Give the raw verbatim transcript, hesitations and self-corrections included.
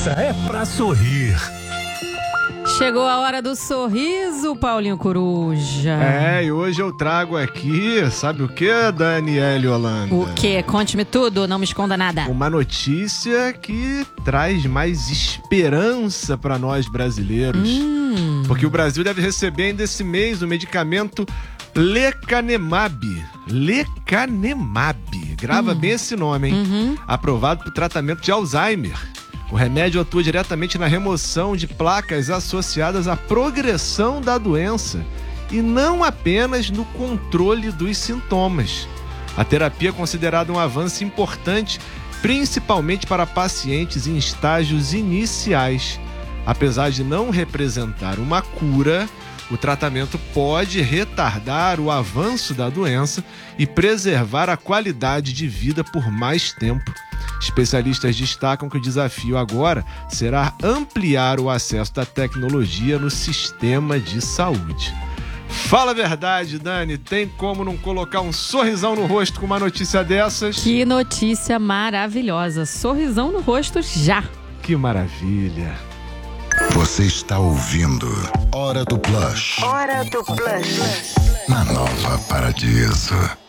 É pra sorrir. Chegou a hora do sorriso, Paulinho Coruja. É, e hoje eu trago aqui, sabe o que, Daniele Holanda? O quê? Conte-me tudo, não me esconda nada. Uma notícia que traz mais esperança para nós brasileiros. Hum. Porque o Brasil deve receber ainda esse mês o medicamento Lecanemab. Lecanemab. Grava hum. bem esse nome, hein? Uhum. Aprovado para o tratamento de Alzheimer. O remédio atua diretamente na remoção de placas associadas à progressão da doença e não apenas no controle dos sintomas. A terapia é considerada um avanço importante, principalmente para pacientes em estágios iniciais. Apesar de não representar uma cura, o tratamento pode retardar o avanço da doença e preservar a qualidade de vida por mais tempo. Especialistas destacam que o desafio agora será ampliar o acesso da tecnologia no sistema de saúde. Fala a verdade, Dani, tem como não colocar um sorrisão no rosto com uma notícia dessas? Que notícia maravilhosa. Sorrisão no rosto já. Que maravilha. Você está ouvindo Hora do Blush. Hora do Blush. Na Nova Paradiso.